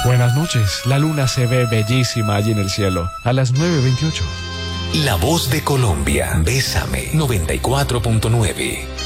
Buenas noches. La luna se ve bellísima allí en el cielo. A las 9:28. La voz de Colombia. Bésame 94.9.